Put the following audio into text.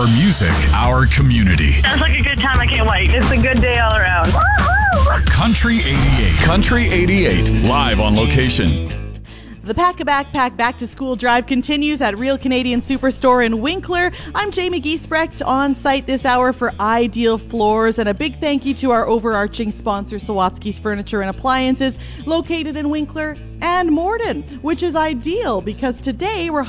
Our music, our community. Sounds like a good time. I can't wait. It's a good day all around. Woo-hoo! Country 88. Country 88. Live on location. The Pack-A-Backpack Back-to-School Drive continues at Real Canadian Superstore in Winkler. I'm Jamie Giesbrecht on site this hour for Ideal Floors, and a big thank you to our overarching sponsor, Sawatsky's Furniture and Appliances, located in Winkler and Morden, which is ideal because today we're